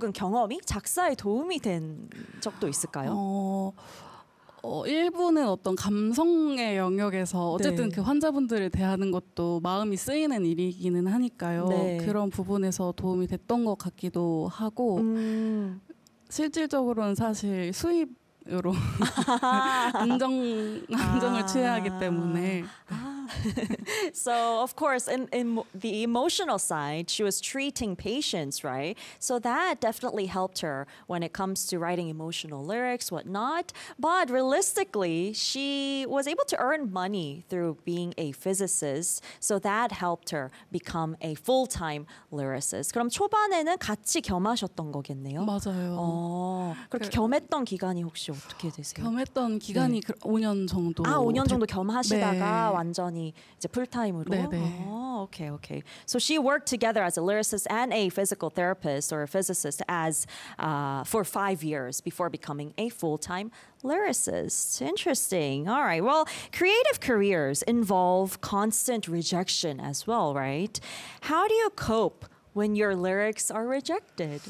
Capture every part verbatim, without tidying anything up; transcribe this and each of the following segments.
혹은 경험이 작사에 도움이 된 적도 있을까요? 어, 어, 일부는 어떤 감성의 영역에서 어쨌든 네. 그 환자분들을 대하는 것도 마음이 쓰이는 일이기는 하니까요. 네. 그런 부분에서 도움이 됐던 것 같기도 하고 음. 실질적으로는 사실 수입으로 안정 안정을 취해야 하기 때문에. So, of course, in, in the emotional side, she was treating patients, right? So that definitely helped her when it comes to writing emotional lyrics, whatnot. But realistically, she was able to earn money through being a physicist. So that helped her become a full-time lyricist. 그럼 초반에는 같이 겸하셨던 거겠네요? 맞아요. 어, 그렇게 그- 겸했던 기간이 혹시 어떻게 되세요? 겸했던 기간이 그 오 년 정도. 아, 오 년 정도 됐- 겸하시다가 네. 완전히 이제 풀타임으로. 네, 네. Oh, okay, okay. So she worked together as a lyricist and a physical therapist or a physicist as uh, for five years before becoming a full-time lyricist. Interesting. All right. Well, creative careers involve constant rejection as well, right? How do you cope when your lyrics are rejected?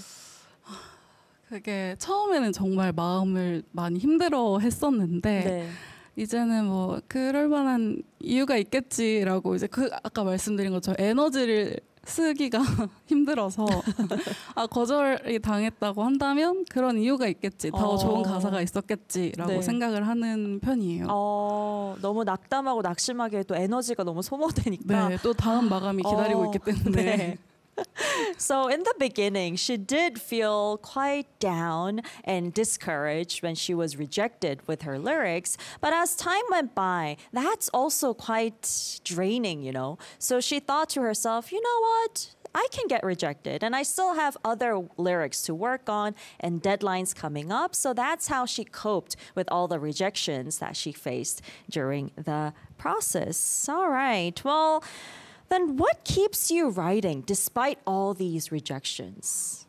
그게 처음에는 정말 마음을 많이 힘들어 했었는데 네. 이제는 뭐 그럴 만한 이유가 있겠지라고 이제 그 아까 말씀드린 것처럼 에너지를 쓰기가 힘들어서 아 거절이 당했다고 한다면 그런 이유가 있겠지 더 어. 좋은 가사가 있었겠지라고 네. 생각을 하는 편이에요. 어, 너무 낙담하고 낙심하기에 또 에너지가 너무 소모되니까. 네, 또 다음 마감이 기다리고 어, 있기 때문에. 네. So in the beginning, she did feel quite down and discouraged when she was rejected with her lyrics. But as time went by, that's also quite draining, you know. So she thought to herself, you know what? I can get rejected and I still have other lyrics to work on and deadlines coming up. So that's how she coped with all the rejections that she faced during the process. All right. Well, then what keeps you writing despite all these rejections?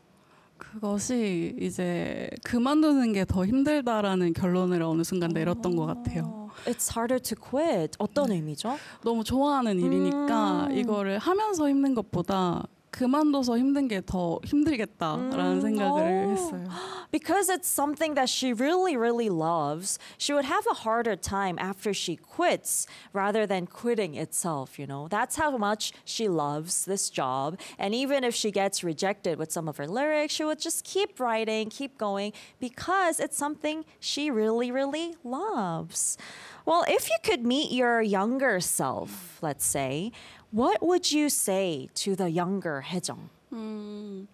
그것이 이제 그만두는 게 더 힘들다라는 결론을 어느 순간 내렸던 것 같아요. It's harder to quit. 어떤 의미죠? 너무 좋아하는 일이니까 음. 이거를 하면서 힘든 것보다 그만둬서 힘든 게 더 힘들겠다라는 생각을 오. 했어요. Because it's something that she really, really loves, she would have a harder time after she quits rather than quitting itself, you know? That's how much she loves this job. And even if she gets rejected with some of her lyrics, she would just keep writing, keep going, because it's something she really, really loves. Well, if you could meet your younger self, let's say, what would you say to the younger 혜정? 음,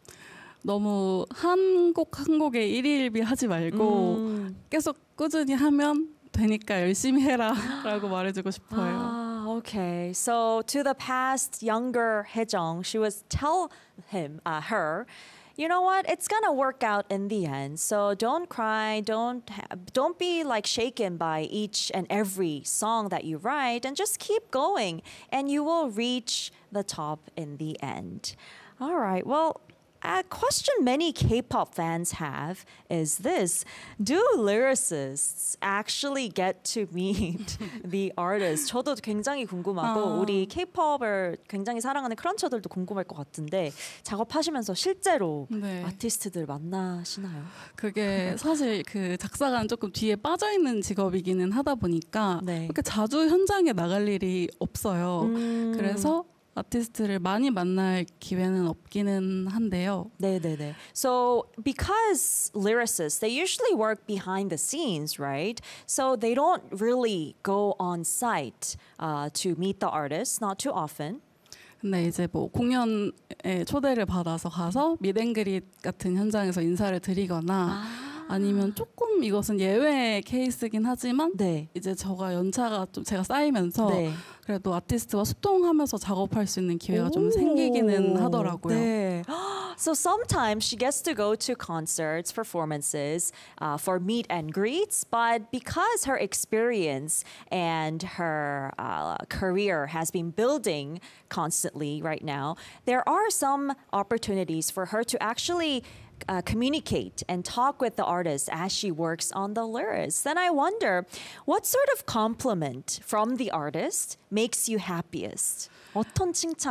너무 한 곡 한 곡에 일일비 하지 말고 음. 계속 꾸준히 하면 되니까 열심히 해라 라고 말해주고 싶어요. Ah, okay. So to the past younger Haejong, she was tell him, uh, her, you know what? It's gonna work out in the end. So don't cry. Don't ha- don't be like shaken by each and every song that you write, and just keep going, and you will reach the top in the end. All right. Well. A question many K-pop fans have is this: do lyricists actually get to meet the artists? 저도 굉장히 궁금하고 아. 우리 K-팝을 굉장히 사랑하는 크런처들도 궁금할 것 같은데 작업하시면서 실제로 네. 아티스트들 만나시나요? 그게 사실 그 작사가는 조금 뒤에 빠져 있는 직업이기는 하다 보니까 네. 그렇게 자주 현장에 나갈 일이 없어요. 음. 그래서 아티스트를 많이 만날 기회는 없기는 한데요. 네네네. So because lyricists, they usually work behind the scenes, right? So they don't really go on site uh, to meet the artists, not too often. 근데 이제 뭐 공연에 초대를 받아서 가서 미드앤그릿 같은 현장에서 인사를 드리거나 아니면 조금 이것은 예외 케이스긴 하지만 네. 이제 저가 연차가 좀 제가 쌓이면서 네. 그래도 아티스트와 소통하면서 작업할 수 있는 기회가 좀 생기기는 하더라고요. 네. So sometimes she gets to go to concerts, performances, uh, for meet and greets, but because her experience and her uh, career has been building constantly right now, there are some opportunities for her to actually Uh, communicate and talk with the artist as she works on the lyrics. Then I wonder, what sort of compliment from the artist makes you happiest? 어떤 칭찬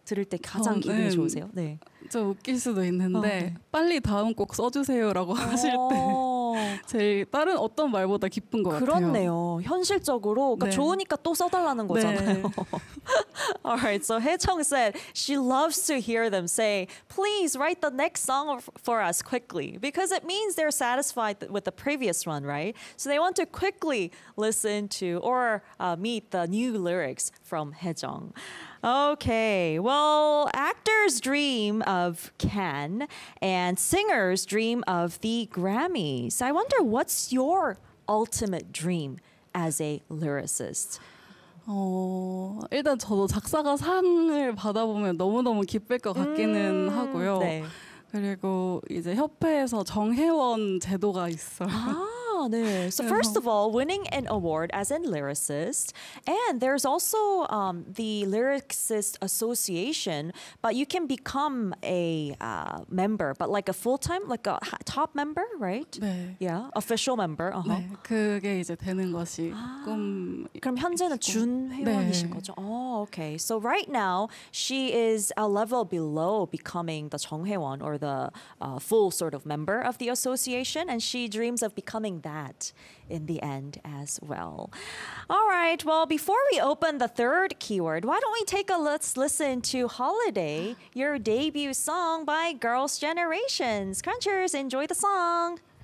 들을 때 가장 기분이 저는 좋으세요? 네. 좀 웃길 수도 있는데 어, 네. 빨리 다음 곡 써주세요라고 하실 때 어, 제일 다른 어떤 말보다 기쁜 것 같아요. 그렇네요. 현실적으로 그러니까 네. 좋으니까 또 써달라는 거잖아요. 네. Alright, so Haechong said she loves to hear them say, please write the next song of- for us quickly because it means they're satisfied th- with the previous one, right? So they want to quickly listen to or uh, meet the new lyrics from Haejong. Okay, well, actors dream of Cannes and singers dream of the Grammys. I wonder what's your ultimate dream as a lyricist? 어, 일단 저도 작사가 상을 받아보면 너무너무 기쁠 것 같기는 하고요. 네. 그리고 이제 협회에서 정회원 제도가 있어요. Ah, 네. So first of all, winning an award as a lyricist, and there's also um, the Lyricist Association, but you can become a uh, member, but like a full time, like a ha- top member, right? 네. Yeah, official member. Uh-huh. 네, 그게 이제 되는 것이 꿈. 그럼 현재는 준 회원이신 네. 거죠? Oh, okay. So right now she is a level below becoming the 정회원 or the uh, full sort of member of the association, and she dreams of becoming that in the end as well. All right. Well, before we open the third keyword, why don't we take a let's listen to Holiday, your debut song by Girls' Generations. Crunchers, enjoy the song.